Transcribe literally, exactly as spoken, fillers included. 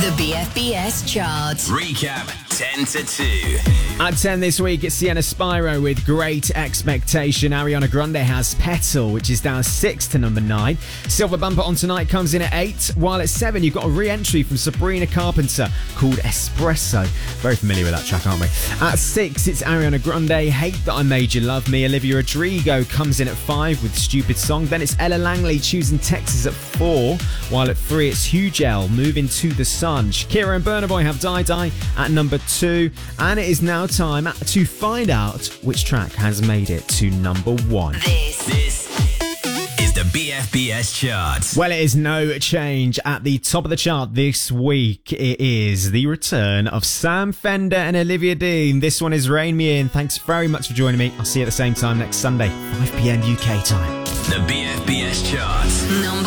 The B F B S chart. Recap ten to two. At ten this week, it's Sienna Spyro with Great Expectation. Ariana Grande has Petal, which is down six to number nine. Silver Bumper on Tonight comes in at eight. While at seven, you've got a re-entry from Sabrina Carpenter called Espresso. Very familiar with that track, aren't we? At six, it's Ariana Grande, Hate That I Made You Love Me. Olivia Rodrigo comes in at five with Stupid Song. Then it's Ella Langley choosing Texas at four. While at three, it's Hugh Gel moving to the Sun. Shakira and Burna Boy have Die Die at number two. And it is now time to find out which track has made it to number one. This, This is the B F B S chart. Well, it is no change. At the top of the chart this week, it is the return of Sam Fender and Olivia Dean. This one is Rain Me In. Thanks very much for joining me. I'll see you at the same time next Sunday, five p.m. U K time. The B F B S chart. number